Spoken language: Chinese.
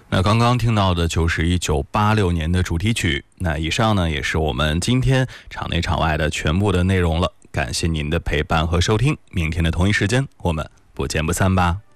那刚刚听到的就是1986年的主题曲。那以上呢也是我们今天场内场外的全部的内容了，感谢您的陪伴和收听，明天的同一时间我们不见不散吧。